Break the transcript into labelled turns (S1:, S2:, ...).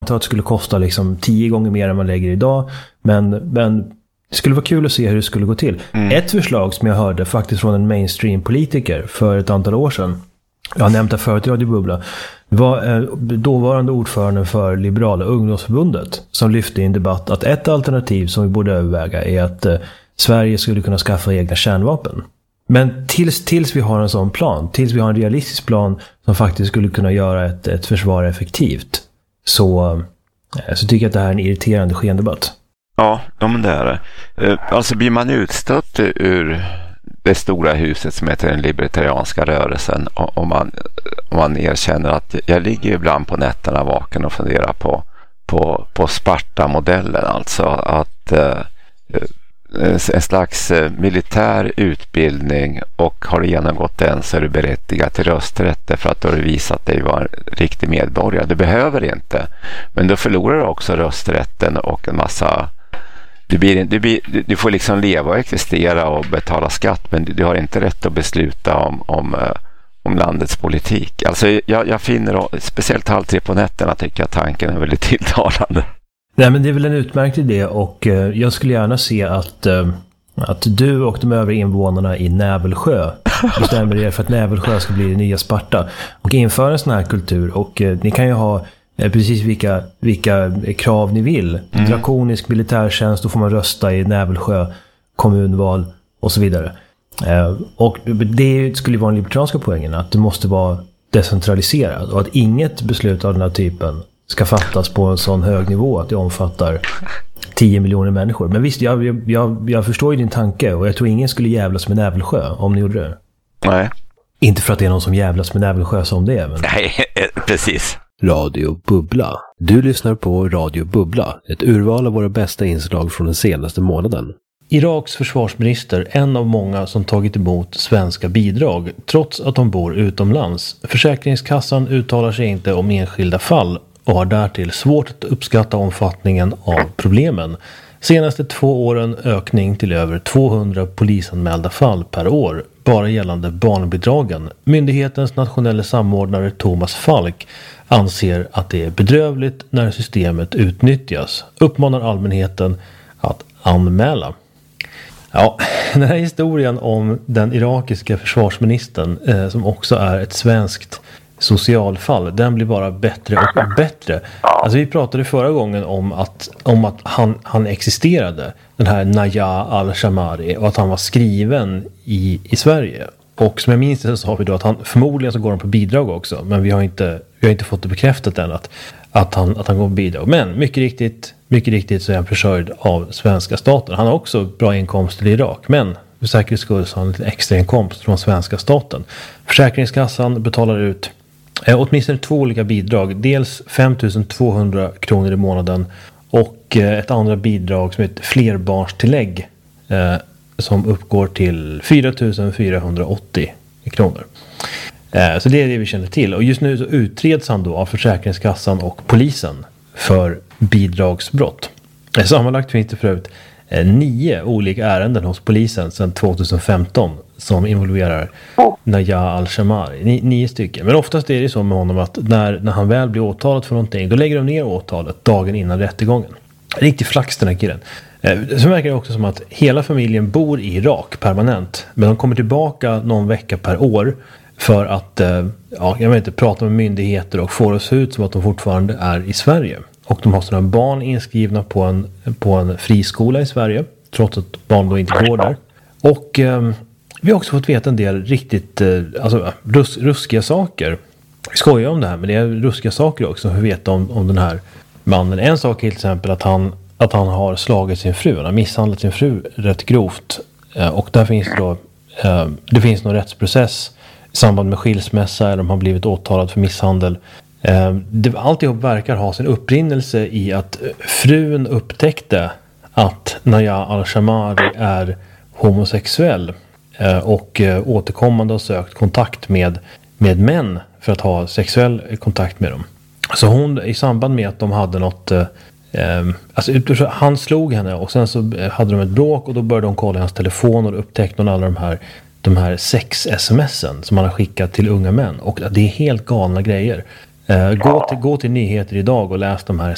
S1: antar att det skulle kosta liksom 10 gånger mer än man lägger idag. Men det skulle vara kul att se hur det skulle gå till. Ett förslag som jag hörde faktiskt från en mainstream-politiker för ett antal år sedan. Jag har nämnt det förut i Radio Bubbla. Det var dåvarande ordförande för Liberala ungdomsförbundet som lyfte i en debatt att ett alternativ som vi borde överväga är att Sverige skulle kunna skaffa egna kärnvapen. Men tills vi har en sån plan, tills vi har en realistisk plan som faktiskt skulle kunna göra ett försvar effektivt, så tycker jag att det här är en irriterande skendebatt.
S2: Ja, men det är det. Alltså blir man utstött ur det stora huset som heter den libertarianska rörelsen, om man erkänner att jag ligger ibland på nätterna vaken och funderar på Sparta-modellen, alltså att en slags militär utbildning, och har du genomgått den så är du berättigad till rösträtt därför att du har visat dig vara en riktig medborgare. Du behöver inte, men då förlorar du också rösträtten och en massa. Du får liksom leva och existera och betala skatt, men du har inte rätt att besluta om landets politik. Alltså jag finner, speciellt 2:30 på nätterna, tycker jag tanken är väldigt tilltalande.
S1: Nej, men det är väl en utmärkt idé, och jag skulle gärna se att du och de övriga invånarna i Nävelsjö bestämmer er för att Nävelsjö ska bli det nya Sparta och införa en sån här kultur, och ni kan ju ha precis vilka krav ni vill. Drakonisk militärtjänst, då får man rösta i Nävelsjö kommunval och så vidare. Och det skulle vara den libertarianska poängen, att det måste vara decentraliserat och att inget beslut av den här typen ska fattas på en sån hög nivå att det omfattar 10 miljoner människor. Men visst, jag förstår ju din tanke, och jag tror ingen skulle jävlas med Nävelsjö om ni gjorde det.
S2: Nej.
S1: Inte för att det är någon som jävlas med Nävelsjö som det är. Men...
S2: Nej, precis.
S3: Radio Bubbla. Du lyssnar på Radio Bubbla, ett urval av våra bästa inslag från den senaste månaden.
S1: Iraks försvarsminister, en av många som tagit emot svenska bidrag trots att de bor utomlands. Försäkringskassan uttalar sig inte om enskilda fall och har därtill svårt att uppskatta omfattningen av problemen. Senaste 2 åren ökning till över 200 polisanmälda fall per år, bara gällande barnbidragen. Myndighetens nationella samordnare Thomas Falk anser att det är bedrövligt när systemet utnyttjas. Uppmanar allmänheten att anmäla. Ja, den här historien om den irakiska försvarsministern som också är ett svenskt socialfall, den blir bara bättre och bättre. Alltså vi pratade förra gången om att han existerade, den här Naja al-Shamari, och att han var skriven i Sverige. Och som jag minns det så sa vi då att han förmodligen så går han på bidrag också, men vi har inte fått det bekräftat än att han går på bidrag. Men mycket riktigt så är han försörjd av svenska staten. Han har också bra inkomster i Irak, men för säkerhets skull så har han lite extra inkomst från svenska staten. Försäkringskassan betalar ut åtminstone 2 olika bidrag. Dels 5 200 kronor i månaden och ett andra bidrag som heter flerbarnstillägg som uppgår till 4 480 kronor. Så det är det vi känner till. Och just nu så utreds han då av Försäkringskassan och polisen för bidragsbrott. Sammanlagt finns det förut 9 olika ärenden hos polisen sedan 2015 som involverar Naja al-Shamari. 9 stycken. Men oftast är det så med honom att när han väl blir åtalad för någonting, då lägger de ner åtalet dagen innan rättegången. Riktigt flax den här killen. Så verkar det också som att hela familjen bor i Irak permanent, men de kommer tillbaka någon vecka per år för att prata med myndigheter och få det att se ut som att de fortfarande är i Sverige. Och de har sådana barn inskrivna på en friskola i Sverige, trots att barn då inte går där. Och vi har också fått veta en del riktigt ruskiga saker. Vi skojar om det här, men det är ruskiga saker också. Vi vet om den här mannen. En sak är till exempel att han har slagit sin fru. Han har misshandlat sin fru rätt grovt. Och där finns det finns någon rättsprocess i samband med skilsmässa, eller de har blivit åtalad för misshandel. Alltihop verkar ha sin upprinnelse i att frun upptäckte att Naja al-Shamari är homosexuell och återkommande har sökt kontakt med män för att ha sexuell kontakt med dem. Så hon, i samband med att de hade något han slog henne och sen så hade de ett bråk och då började de kolla hans telefon och upptäckte hon alla de här sex-sms'en som han har skickat till unga män, och det är helt galna grejer. Gå till nyheter idag och läs de här